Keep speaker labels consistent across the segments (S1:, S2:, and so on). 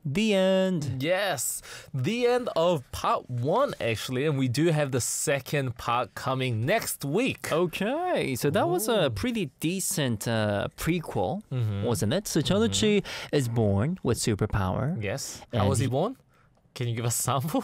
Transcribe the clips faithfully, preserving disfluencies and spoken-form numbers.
S1: The end.
S2: Yes, the end of part one, actually, and we do have the second part coming next week.
S1: Okay, so that was a pretty decent uh, prequel, wasn't it? So Cheonuchi is born with superpower.
S2: Yes.
S1: And
S2: How was he
S1: he-
S2: born? Can you give us a sample?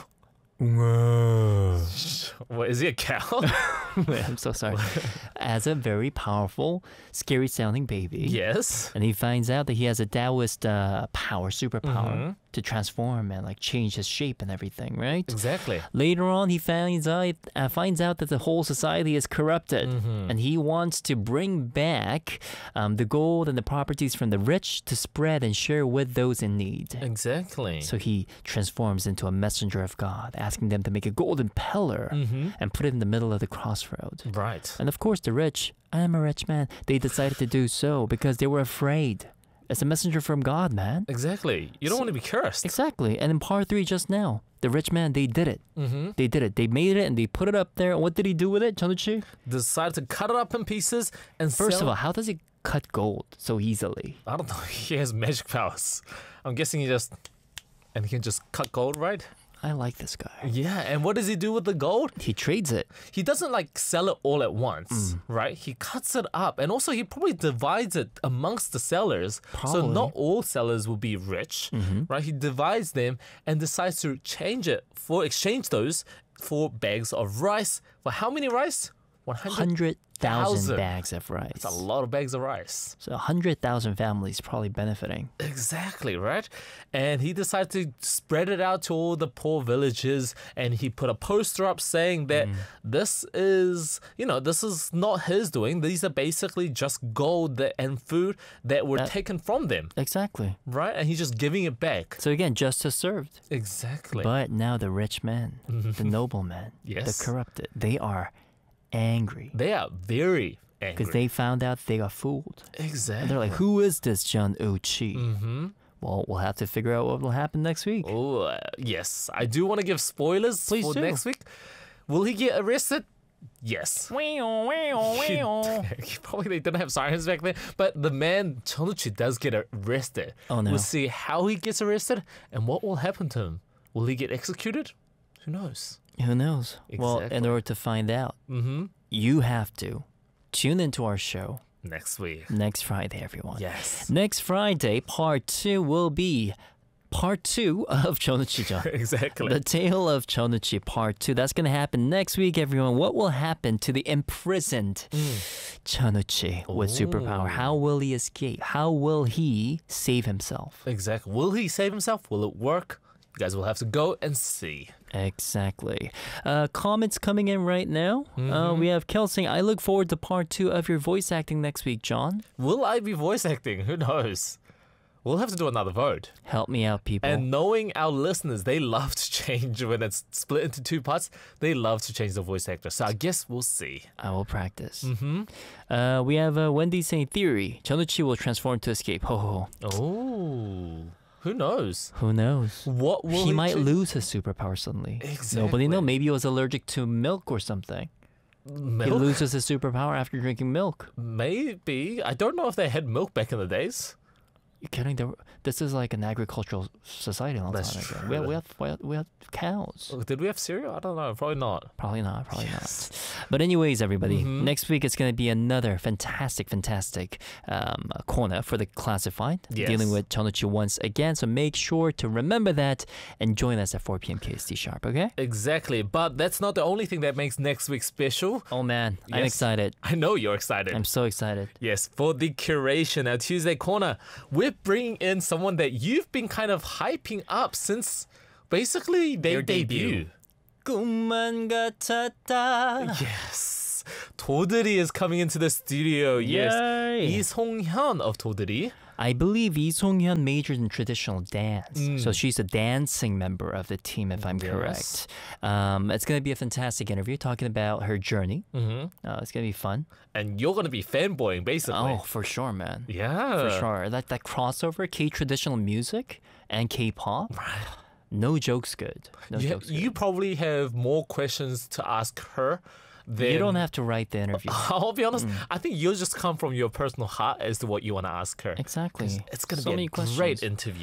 S2: What, is he a cow?
S1: I'm so sorry. As a very powerful, scary sounding baby.
S2: Yes.
S1: And he finds out that he has a Taoist uh, power, superpower,
S2: Mhm.
S1: to transform and like change his shape and everything, right?
S2: Exactly.
S1: Later on, he finds out uh, finds out that the whole society is corrupted,
S2: Mhm.
S1: and he wants to bring back um, the gold and the properties from the rich to spread and share with those in need.
S2: Exactly.
S1: So he transforms into a messenger of God, asking them to make a golden pillar
S2: Mhm.
S1: and put it in the middle of the crossroad.
S2: Right.
S1: And of course, the rich, I am a rich man, they decided to do so because they were afraid. It's a messenger from God, man.
S2: Exactly. You don't want to be cursed.
S1: Exactly. And in part three, just now, the rich man, they did it.
S2: Mm-hmm.
S1: They did it. They made it and they put it up there. And what did he do with it, Cheonuchi?
S2: Decided to cut it up in pieces and
S1: First
S2: sell.
S1: of all, how does he cut gold so easily?
S2: I don't know. He has magic powers. I'm guessing he just and he can just cut gold, right?
S1: I like this guy.
S2: Yeah. And what does he do with the gold?
S1: He trades it.
S2: He doesn't like sell it all at once,
S1: Mm.
S2: right? He cuts it up, and also he probably divides it amongst the sellers. So
S1: Probably. Mm-hmm.
S2: not all sellers will be rich, right? He divides them and decides to change it for exchange those for bags of rice. For how many rice? One hundred.
S1: one hundred thousand
S2: Thousand.
S1: bags of rice.
S2: It's a lot of bags of rice.
S1: So one hundred thousand families probably benefiting.
S2: Exactly, right? And he decided to spread it out to all the poor villages, and he put a poster up saying that this is, you know, this is not his doing. These are basically just gold that, and food that were
S1: That-
S2: taken from them,
S1: Exactly.
S2: right? And he's just giving it back.
S1: So again, justice served.
S2: Exactly.
S1: But now the rich men, the noblemen,
S2: Yes.
S1: the corrupted, they are angry
S2: they are very angry.
S1: because they found out they got fooled.
S2: exactly.
S1: And they're like, who is this John Uchi?
S2: Mm-hmm.
S1: Well, we'll have to figure out what will happen next week.
S2: Oh, uh, yes. I do want to give spoilers
S1: Please
S2: for
S1: do.
S2: next week. Will he get arrested? Yes. Probably they didn't have sirens back then, but the man Cheonuchi does get arrested.
S1: Oh, no.
S2: We'll see how he gets arrested and what will happen to him. Will he get executed? Who knows?
S1: Who knows? Well, in
S2: Exactly.
S1: order to find out,
S2: Mm-hmm.
S1: you have to tune into our show
S2: Next week.
S1: next Friday, everyone.
S2: Yes.
S1: Next Friday, part two will be part two of Cheonuchi-jeon.
S2: Exactly.
S1: The Tale of Cheonuchi Part two. That's going to happen next week, everyone. What will happen to the imprisoned Cheonuchi with superpower? How will he escape? How will he save himself?
S2: Exactly. Will he save himself? Will it work? You guys will have to go and see.
S1: Exactly. Uh, comments coming in right now. Uh, we have Kel saying, I look forward to part two of your voice acting next week, John.
S2: Will I be voice acting? Who knows? We'll have to do another vote.
S1: Help me out, people.
S2: And knowing our listeners, they love to change when it's split into two parts. They love to change the voice actor. So I guess we'll see.
S1: I will practice. Mm-hmm. Uh, we have uh, Wendy saying, theory. Cheonuchi will transform to escape. Ho ho ho.
S2: Oh, who knows?
S1: Who knows?
S2: What will
S1: He might
S2: cha-
S1: lose his superpower suddenly.
S2: Exactly.
S1: Nobody know. Maybe he was allergic to milk or something. He
S2: Milk?
S1: loses his superpower after drinking milk.
S2: Maybe. I don't know if they had milk back in the days.
S1: You kidding? There were- This is like an agricultural society a long
S2: That's
S1: time ago.
S2: true.
S1: We had, we, had, we, had, we had cows.
S2: Oh, did we have cereal? I don't know. Probably not.
S1: Probably not. Probably
S2: Yes.
S1: not. But anyways, everybody,
S2: Mhm.
S1: next week it's going to be another fantastic, fantastic um, corner for the classified,
S2: Yes.
S1: dealing with Cheonuchi once again. So make sure to remember that and join us at four p.m. K S T sharp. Okay?
S2: Exactly. But that's not the only thing that makes next week special.
S1: Oh man, I'm
S2: Yes.
S1: excited.
S2: I know you're excited.
S1: I'm so excited.
S2: Yes, for the curation, our Tuesday corner, we're bringing in someone that you've been kind of hyping up since basically their,
S1: Their debut.
S2: debut.
S1: 꿈만 같았다.
S2: Yes. 도들이 is coming into the studio. Yes.
S1: Yay.
S2: Lee Song-hyun of 도들이.
S1: I believe Lee Song-hyun majored in traditional dance.
S2: Mm.
S1: So she's a dancing member of the team, if I'm
S2: Yes.
S1: correct. Um, it's going to be a fantastic interview talking about her journey.
S2: Mm-hmm.
S1: Uh, it's going to be fun.
S2: And you're going to be fanboying, basically.
S1: Oh, for sure, man.
S2: Yeah.
S1: For sure. That, that crossover, K-traditional music and K-pop, no joke's good. No
S2: You,
S1: joke's
S2: you
S1: good.
S2: probably have more questions to ask her than...
S1: You don't have to write the interview.
S2: I'll be honest, I think you'll just come from your personal heart as to what you want to ask her.
S1: Exactly.
S2: 'Cause It's going to
S1: So
S2: be
S1: many
S2: a
S1: questions.
S2: great interview.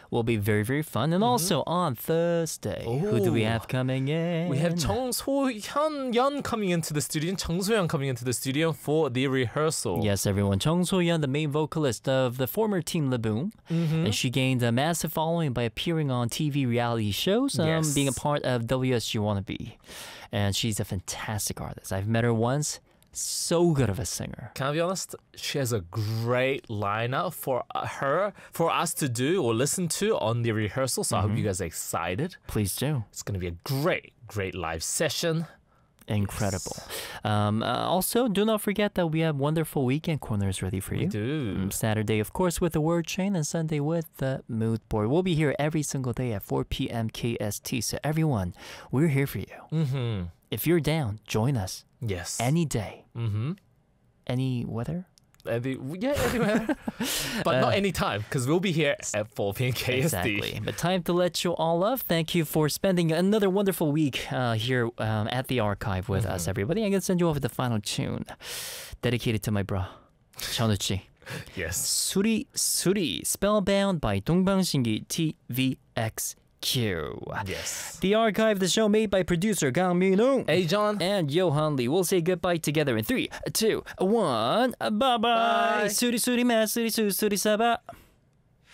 S1: will be very, very fun. And also on Thursday, who do we
S2: Ooh.
S1: have coming in?
S2: We have Chung So-hyun Yeon coming into the studio and Chung So-hyun coming into the studio for the rehearsal.
S1: Yes, everyone. Chung So-yeon, the main vocalist of the former Team Laboom,
S2: Mm-hmm.
S1: and she gained a massive following by appearing on T V reality shows, um,
S2: Yes.
S1: being a part of W S G Wannabe. And she's a fantastic artist. I've met her once. So good of a singer.
S2: Can I be honest? She has a great lineup for uh, her, for us to do or listen to on the rehearsal. So I hope you guys are excited.
S1: Please do.
S2: It's going to be a great, great live session.
S1: Incredible. Um, uh, also, do not forget that we have wonderful weekend corners ready for you.
S2: We do.
S1: Um, Saturday, of course, with the word chain, and Sunday with the mood board. We'll be here every single day at four p.m. K S T. So everyone, we're here for you.
S2: Mm-hmm.
S1: If you're down, join us
S2: Yes.
S1: any day,
S2: Mm-hmm.
S1: any weather.
S2: Any, yeah, anywhere. But not any time, because we'll be here at four p.m. K S T.
S1: Exactly. But time to let you all off. Thank you for spending another wonderful week uh, here um, at the archive with us, everybody. I'm going to send you off with the final tune dedicated to my bro, Cheunuchi.
S2: Yes.
S1: Suri Suri, Spellbound by 동방신기 T V X Q.
S2: Yes.
S1: The archive, the show made by producer Kang Min-ung
S2: Hey, John.
S1: and Johan Lee. We'll say goodbye together in three, two, one. Bye bye.
S2: Bye.
S1: Suri Suri Ma Suri Su Suri Saba.